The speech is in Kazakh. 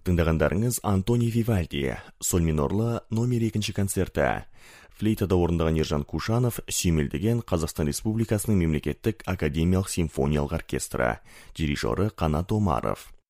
Тыңдағандарыңыз Антони Вивальди, соль минорлы номер 2 концерті. Флейтада орындаған Ержан Кушанов сүйемелдеген Қазақстан Республикасының мемлекеттік академиялық симфониялық оркестрі. Дирижері Қанат Омаров.